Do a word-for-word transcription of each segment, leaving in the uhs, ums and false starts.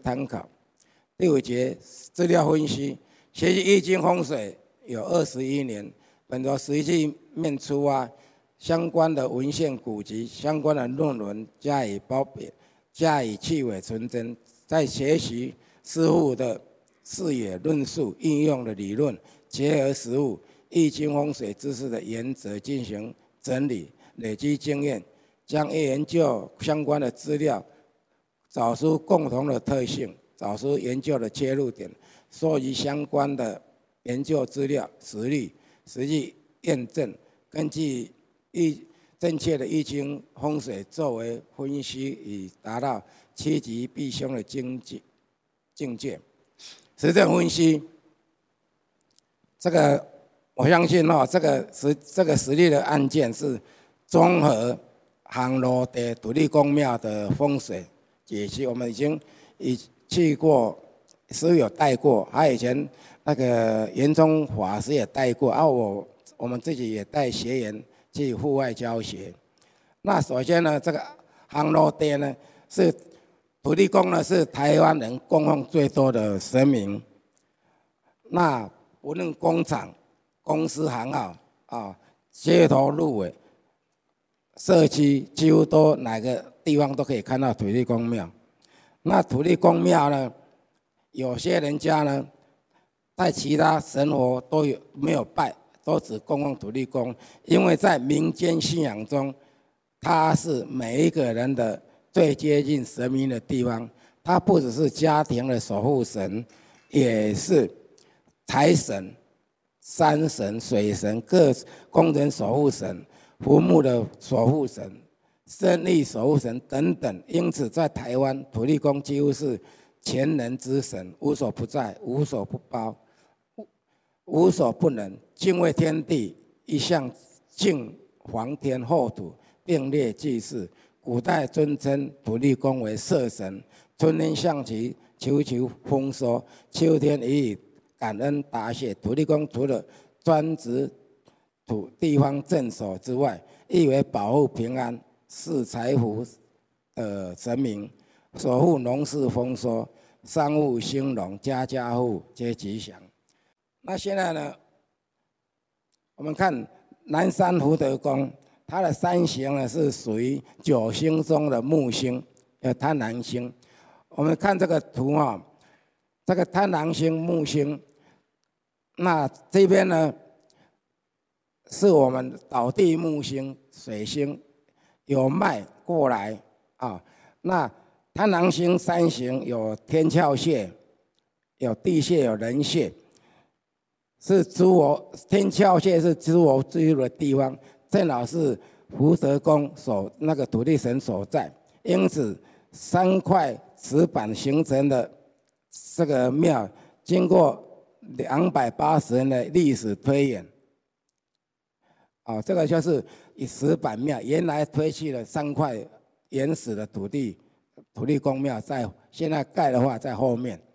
参考。第五节资料分析，学习易经风水有二十一年，本着实际面出发，相关的文献古籍、相关的论文加以褒贬，加以去伪存真，在学习师傅的视野论述、应用的理论，结合实务易经风水知识的原则进行整理，累积经验，将研究相关的资料，找出共同的特性，找出研究的切入点，收集相关的研究资料、实例、实际验证，根据易正确的易经风水作为分析，以达到趋吉避凶的境界。境界。实证分析，这个我相信哦，这个实这个实例的案件是综合航路的土地公庙的风水解析，我们已经已去过，师有带过，还有以前那个圆宗法师也带过，啊我我们自己也带学员去户外教学。那首先呢，这个航路地呢是。土地公呢是台湾人供奉最多的神明，那无论工厂、公司行号啊、街头路尾、社区，几乎都哪个地方都可以看到土地公庙。那土地公庙呢，有些人家呢，在其他神佛都有没有拜，都只供奉土地公，因为在民间信仰中，它是每一个人的。最接近神明的地方，它不只是家庭的守护神，也是财神、山神、水神、各工人守护神、坟墓的守护神、胜利守护神等等。因此，在台湾，土地公几乎是全能之神，无所不在，无所不包，无所不能。敬畏天地，一向敬皇天后土，并列祭祀。古代尊称土地公为社神，春天象棋求求丰收，秋天予以感恩答谢。土地公除了专职土地方镇守之外，亦为保护平安、赐财福的神明，守护农事丰收、商务兴隆、家家户户皆吉祥。那现在呢，我们看南山福德宫。它的三星呢是属于九星中的木星，呃，贪狼星。我们看这个图啊，这个贪狼星、木星，那这边呢是我们倒地木星、水星有脉过来啊。那贪狼星三星有天窍穴、有地穴、有人穴，是诸我天窍穴是诸我居住的地方。正好是福德宫所那个土地神所在，因此三块石板形成的这个庙，经过两百八十年的历史推演，啊、哦，这个就是以石板庙，原来推去了三块原始的土地土地公庙，在现在盖的话在后面。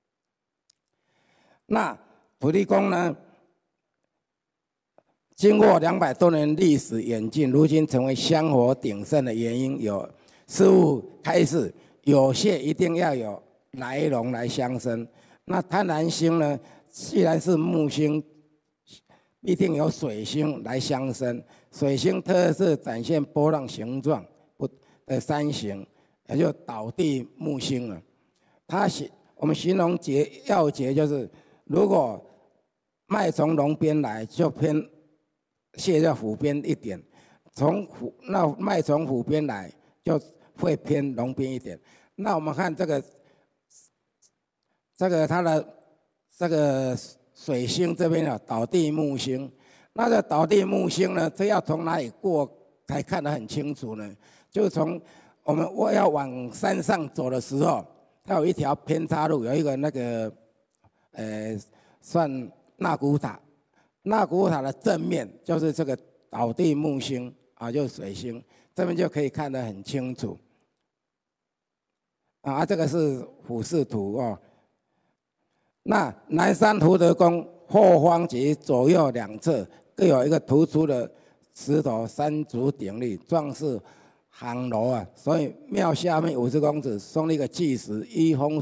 那土地公呢？经过两百多年历史演进，如今成为香火鼎盛的原因有：师父开示，有些一定要有来龙来相生。那贪婪星呢？既然是木星，必定有水星来相生。水星特色展现波浪形状的山形，也就倒地木星了。它形我们形容节要节就是，如果脉从龙边来，就偏。泄在虎边一点，从虎那脉从虎边来，就会偏龙边一点。那我们看这个，这个它的这个水星这边啊，倒地木星。那个倒地木星呢，这要从哪里过才看得很清楚呢？就从我们我要往山上走的时候，它有一条偏岔路，有一个那个，呃，算纳古塔。纳古塔的正面就是这个倒地木星啊，就是水星，这边就可以看得很清楚。啊，这个是俯视图哦。那南山福德宫后方及左右两侧各有一个突出的石头三足鼎立，状似航楼啊。所以庙下面五十公尺松了一个巨石，依风